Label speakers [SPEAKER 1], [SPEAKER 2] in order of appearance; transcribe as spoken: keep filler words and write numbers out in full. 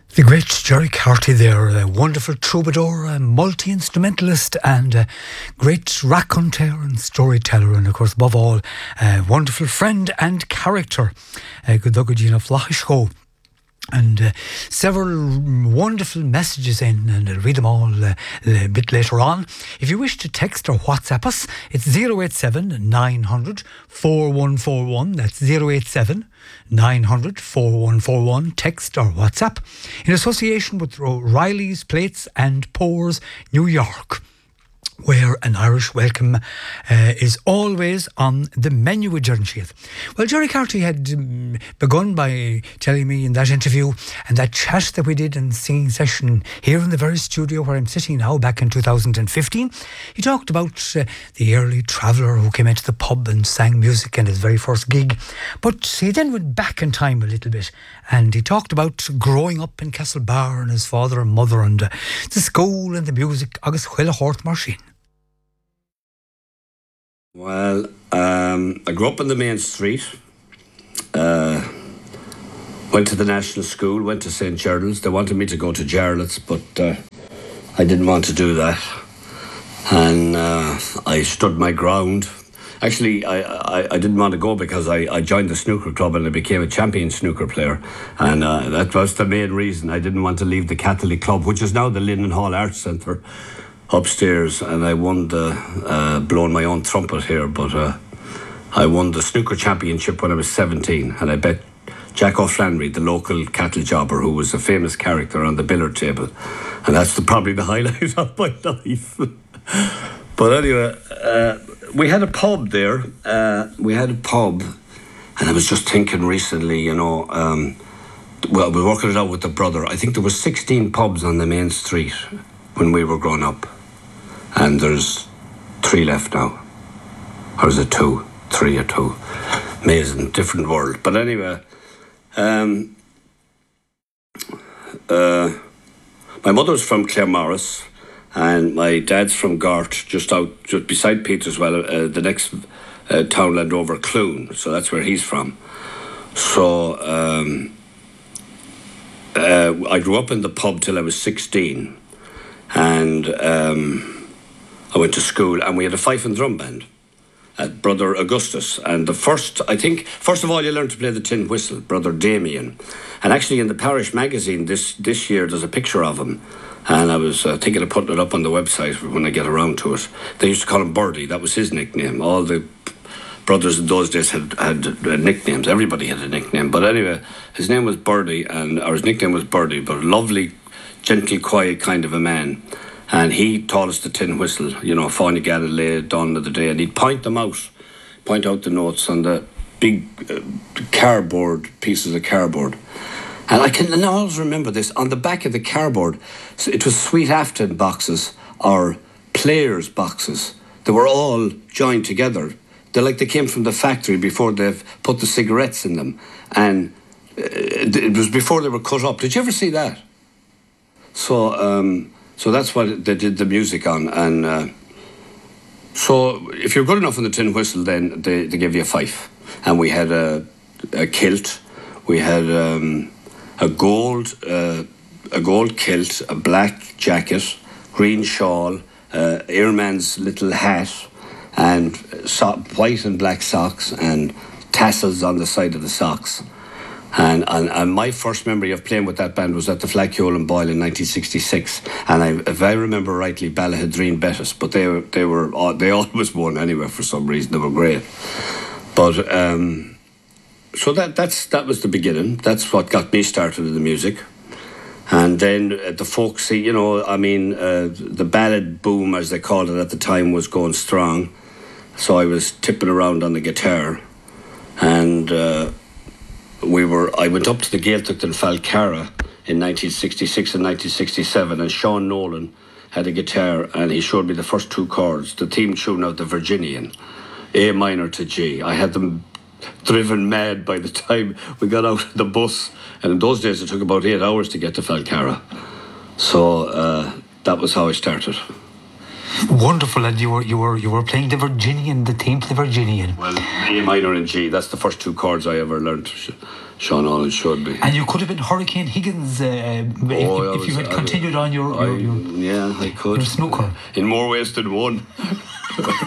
[SPEAKER 1] The great Jerry Carty there, a wonderful troubadour, a multi-instrumentalist and a great raconteur and storyteller, and of course above all a wonderful friend and character. Good luck with Gina Flachishko. And uh, several wonderful messages in, and I'll read them all uh, a bit later on. If you wish to text or WhatsApp us, it's zero eight seven nine hundred four one four one. That's zero eight seven nine hundred four one four one. Text or WhatsApp in association with O'Reilly's Plates and Pours, New York, where an Irish welcome uh, is always on the menu with Jerry. Well, Jerry Carty had um, begun by telling me in that interview and that chat that we did in singing session here in the very studio where I'm sitting now back in two thousand fifteen. He talked about uh, the early traveller who came into the pub and sang music in his very first gig. But he then went back in time a little bit and he talked about growing up in Castlebar and his father and mother and uh, the school and the music agus chuile hort machine.
[SPEAKER 2] Well, um, I grew up on the main street, uh, went to the National School, went to Saint Gerald's. They wanted me to go to Jarlath's, but uh, I didn't want to do that. And uh, I stood my ground. Actually, I, I, I didn't want to go because I, I joined the snooker club and I became a champion snooker player. And uh, that was the main reason. I didn't want to leave the Catholic Club, which is now the Linden Hall Arts Centre, upstairs, and I won the, uh, blowing my own trumpet here, but uh, I won the snooker championship when I was seventeen, and I bet Jack O'Flannery, the local cattle jobber, who was a famous character on the billiard table, and that's the, probably the highlight of my life. But anyway, uh, we had a pub there, uh, we had a pub, and I was just thinking recently, you know, um, well, we were working it out with the brother. I think there were sixteen pubs on the main street when we were growing up. And there's three left now. Or is it two? Three or two. Amazing, different world. But anyway, um, uh, my mother's from Claremorris, and my dad's from Gort, just out, just beside Peterswell, uh, the next uh, townland over, Clune. So that's where he's from. So um, uh, I grew up in the pub till I was sixteen. And um, I went to school, and we had a fife and drum band at Brother Augustus. And the first, I think, first of all, you learn to play the tin whistle, Brother Damien. And actually, in the parish magazine this this year, there's a picture of him. And I was uh, thinking of putting it up on the website when I get around to it. They used to call him Birdie. That was his nickname. All the brothers in those days had, had uh, nicknames. Everybody had a nickname. But anyway, his name was Birdie, and or his nickname was Birdie, but lovely, gentle, quiet kind of a man. And he taught us the tin whistle, you know, Fáinne Galilei, Dawn of the Day, and he'd point them out, point out the notes on the big uh, cardboard, pieces of cardboard. And I can and I always remember this, on the back of the cardboard, so it was Sweet Afton boxes or Players boxes. They were all joined together. They're like they came from the factory before they've put the cigarettes in them. And it was before they were cut up. Did you ever see that? So, um... So that's what they did the music on. And uh, so if you're good enough on the tin whistle, then they, they give you a fife. And we had a, a kilt. We had um, a gold uh, a gold kilt, a black jacket, green shawl, uh, Airman's little hat, and so- white and black socks, and tassels on the side of the socks. And, and and my first memory of playing with that band was at the Flacchiol and Boyle in nineteen sixty-six. And I, if I remember rightly, Ballahadreen bet us, but they were they were they always won anyway for some reason. They were great. But um, so that that's that was the beginning. That's what got me started in the music. And then uh, the folksy, you know, I mean, uh, the ballad boom, as they called it at the time, was going strong. So I was tipping around on the guitar, and. Uh, We were. I went up to the Gaeltacht in Falcarra in nineteen sixty-six and nineteen sixty-seven, and Sean Nolan had a guitar, and he showed me the first two chords, the theme tune of the Virginian, A minor to G. I had them driven mad by the time we got out of the bus, and in those days it took about eight hours to get to Falcarra. So uh, that was how I started.
[SPEAKER 1] Wonderful, and you were you were you were playing the Virginian, the theme to the Virginian.
[SPEAKER 2] Well, A minor and G. That's the first two chords I ever learnt. Sean Allen showed me.
[SPEAKER 1] And you could have been Hurricane Higgins uh, if,
[SPEAKER 2] Oh,
[SPEAKER 1] if
[SPEAKER 2] was,
[SPEAKER 1] you had
[SPEAKER 2] I,
[SPEAKER 1] continued on your,
[SPEAKER 2] I,
[SPEAKER 1] your, your,
[SPEAKER 2] yeah, I could.
[SPEAKER 1] your snooker.
[SPEAKER 2] In more ways than one.